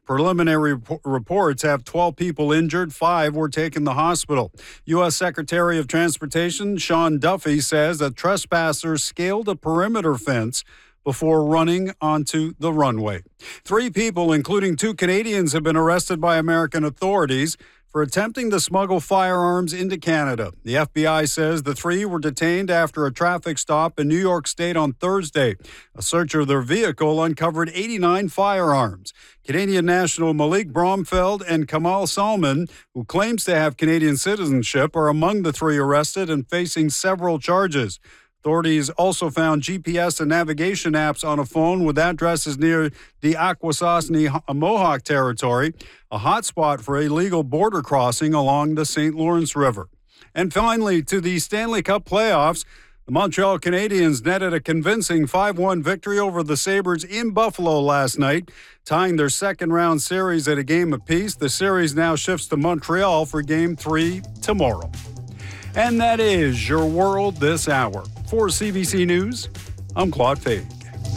Preliminary reports have 12 people injured. 5 were taken to the hospital. U.S. Secretary of Transportation Sean Duffy says that trespassers scaled a perimeter fence before running onto the runway. 3 people, including 2 Canadians, have been arrested by American authorities for attempting to smuggle firearms into Canada. The FBI says the 3 were detained after a traffic stop in New York State on Thursday. A search of their vehicle uncovered 89 firearms. Canadian national Malik Bromfeld and Kamal Salman, who claims to have Canadian citizenship, are among the 3 arrested and facing several charges. Authorities also found GPS and navigation apps on a phone with addresses near the Akwesasne Mohawk territory, a hotspot for illegal border crossing along the St. Lawrence River. And finally, to the Stanley Cup playoffs, the Montreal Canadiens netted a convincing 5-1 victory over the Sabres in Buffalo last night, tying their second-round series at a game apiece. The series now shifts to Montreal for Game 3 tomorrow. And that is your world this hour. For CBC News, I'm Claude Fade.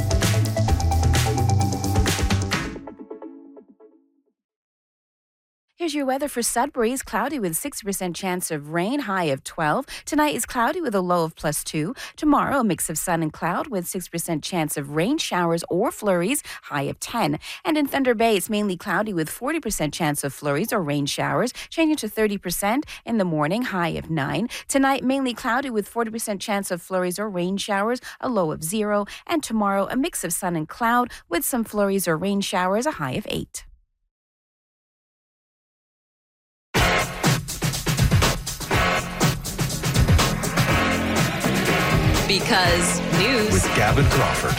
Here's your weather for Sudbury. It's cloudy with 60% chance of rain, high of 12. Tonight is cloudy with a low of +2. Tomorrow, a mix of sun and cloud with 6% chance of rain showers or flurries, high of 10. And in Thunder Bay, it's mainly cloudy with 40% chance of flurries or rain showers, changing to 30% in the morning, high of 9. Tonight, mainly cloudy with 40% chance of flurries or rain showers, a low of 0. And tomorrow, a mix of sun and cloud with some flurries or rain showers, a high of 8. Because news. With Gavin Crawford.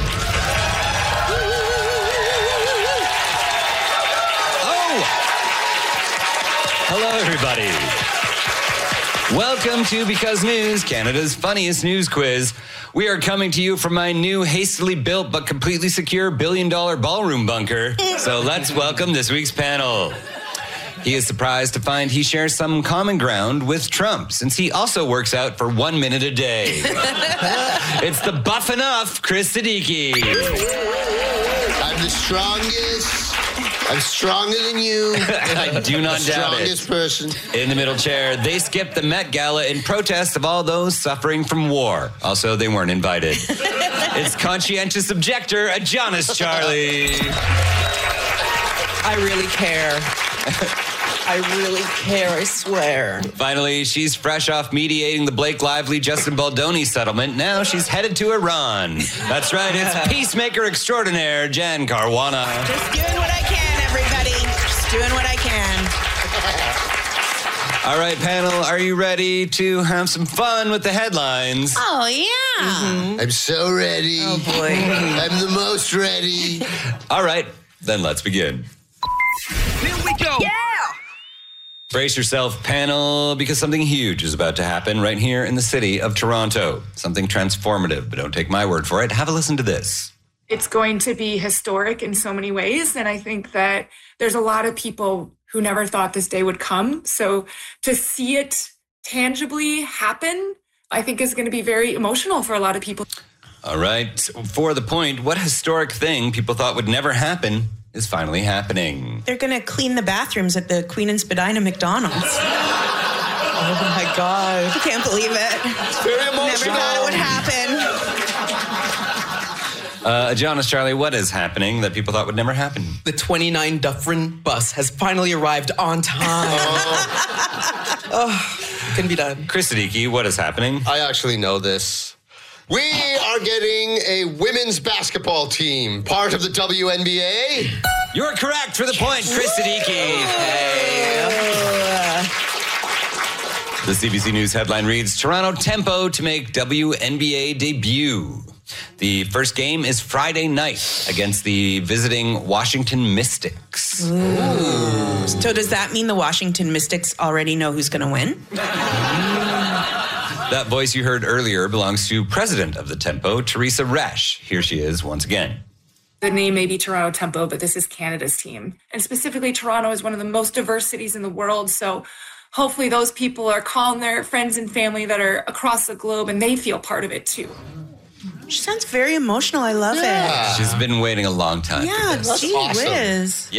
Oh! Hello, everybody. Welcome to Because News, Canada's funniest news quiz. We are coming to you from my new hastily built but completely secure billion-dollar ballroom bunker. So let's welcome this week's panel. He is surprised to find he shares some common ground with Trump, since he also works out for 1 minute a day. It's the buff enough Chris Siddiqui. I'm the strongest. I'm stronger than you. I do not doubt it. Strongest person. In the middle chair, they skipped the Met Gala in protest of all those suffering from war. Also, they weren't invited. It's conscientious objector, Adonis Charlie. I really care. I really care, I swear. Finally, she's fresh off mediating the Blake Lively-Justin Baldoni settlement. Now she's headed to Iran. That's right, it's peacemaker extraordinaire, Jen Caruana. Just doing what I can, everybody. Just doing what I can. All right, panel, are you ready to have some fun with the headlines? Oh, yeah. Mm-hmm. I'm so ready. Oh, boy. I'm the most ready. All right, then let's begin. Here we go. Yeah! Brace yourself, panel, because something huge is about to happen right here in the city of Toronto. Something transformative, but don't take my word for it. Have a listen to this. It's going to be historic in so many ways, and I think that there's a lot of people who never thought this day would come. So to see it tangibly happen, I think is going to be very emotional for a lot of people. All right, for the point, what historic thing people thought would never happen is finally happening. They're going to clean the bathrooms at the Queen and Spadina McDonald's. Oh, my God. I can't believe it. It's very emotional. Never thought it would happen. Jonas, Charlie, what is happening that people thought would never happen? The 29 Dufferin bus has finally arrived on time. Can be done. Chris Siddiqui, what is happening? I actually know this. We are getting a women's basketball team, part of the WNBA. You're correct for the point, Chris Siddiqui. Hey. The CBC News headline reads, Toronto Tempo to make WNBA debut. The first game is Friday night against the visiting Washington Mystics. Ooh. So does that mean the Washington Mystics already know who's going to win? That voice you heard earlier belongs to President of the Tempo, Teresa Resch. Here she is once again. The name may be Toronto Tempo, but this is Canada's team. And specifically, Toronto is one of the most diverse cities in the world. So hopefully those people are calling their friends and family that are across the globe, and they feel part of it too. She sounds very emotional. I love it. She's been waiting a long time for this. Gee whiz.